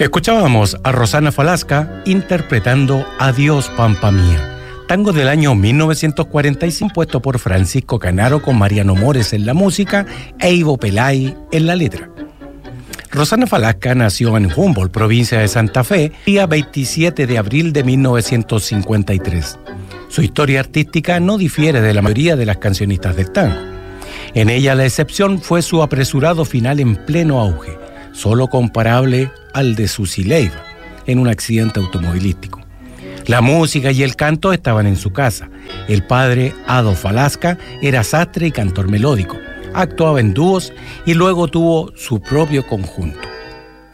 Escuchábamos a Rosana Falasca interpretando Adiós Pampa Mía, tango del año 1945 compuesto por Francisco Canaro con Mariano Mores en la música e Ivo Pelay en la letra. Rosana Falasca nació en Humboldt, provincia de Santa Fe, día 27 de abril de 1953. Su historia artística no difiere de la mayoría de las cancionistas del tango. En ella la excepción fue su apresurado final en pleno auge, solo comparable al de Susi Leiva, en un accidente automovilístico. La música y el canto estaban en su casa. El padre, Ado Falasca, era sastre y cantor melódico. Actuaba en dúos y luego tuvo su propio conjunto.